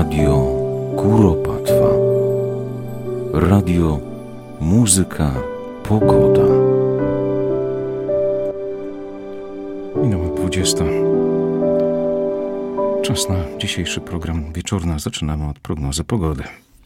Radio Kuropatwa. Radio Muzyka Pogoda. Minęła 20. Czas na dzisiejszy program wieczorny. Zaczynamy od prognozy pogody.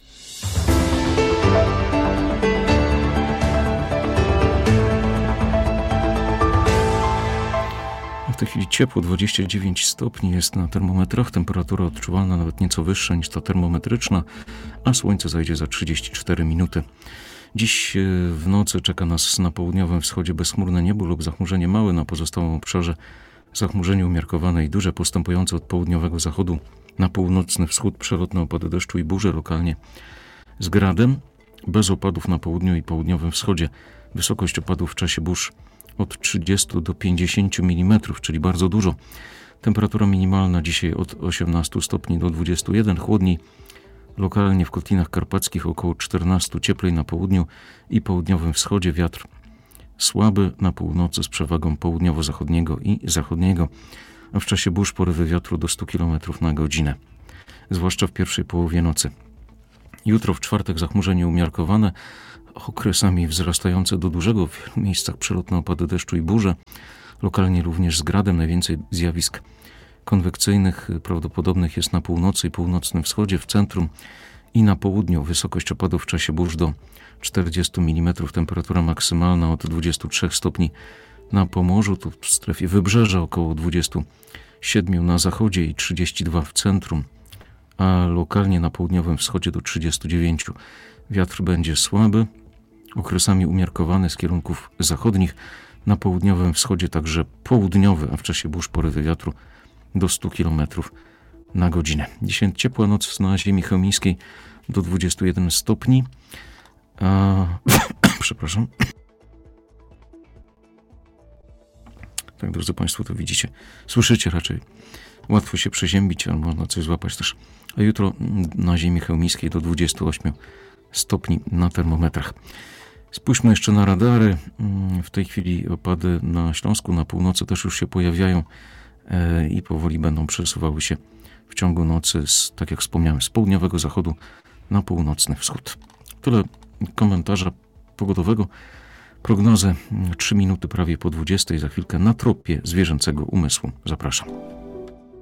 W tej chwili ciepło, 29 stopni jest na termometrach, temperatura odczuwalna nawet nieco wyższa niż ta termometryczna, a słońce zajdzie za 34 minuty. Dziś w nocy czeka nas na południowym wschodzie bezchmurne niebo lub zachmurzenie małe, na pozostałym obszarze zachmurzenie umiarkowane i duże, postępujące od południowego zachodu na północny wschód, przelotne opady deszczu i burze lokalnie z gradem, bez opadów na południu i południowym wschodzie. Wysokość opadów w czasie burz od 30 do 50 mm, czyli bardzo dużo. Temperatura minimalna dzisiaj od 18 stopni do 21, chłodniej lokalnie w Kotlinach Karpackich około 14, cieplej na południu i południowym wschodzie, wiatr słaby na północy z przewagą południowo-zachodniego i zachodniego, a w czasie burz porywy wiatru do 100 km na godzinę, zwłaszcza w pierwszej połowie nocy. Jutro w czwartek zachmurzenie umiarkowane, okresami wzrastające do dużego, w wielu miejscach przelotne opady deszczu i burze, lokalnie również z gradem. Najwięcej zjawisk konwekcyjnych prawdopodobnych jest na północy i północnym wschodzie, w centrum i na południu. Wysokość opadów w czasie burz do 40 mm, temperatura maksymalna od 23 stopni na Pomorzu, tu w strefie wybrzeża około 27 na zachodzie i 32 w centrum, a lokalnie na południowym wschodzie do 39. Wiatr będzie słaby, okresami umiarkowany z kierunków zachodnich, na południowym wschodzie także południowy, a w czasie burz porywy wiatru do 100 km na godzinę. Dzisiaj ciepła noc na ziemi chełmińskiej do 21 stopni. Przepraszam. Tak, drodzy Państwo, to widzicie, słyszycie raczej. Łatwo się przeziębić, ale można coś złapać też. A jutro na ziemi chełmińskiej do 28 stopni na termometrach. Spójrzmy jeszcze na radary. W tej chwili opady na Śląsku, na północy też już się pojawiają i powoli będą przesuwały się w ciągu nocy, tak jak wspomniałem, z południowego zachodu na północny wschód. Tyle komentarza pogodowego. Prognozę 3 minuty prawie po 20. Za chwilkę na tropie zwierzęcego umysłu. Zapraszam.